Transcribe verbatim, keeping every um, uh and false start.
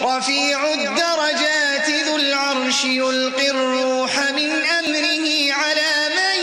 رفيع الدرجات ذو العرش يلقي الروح من أمره على من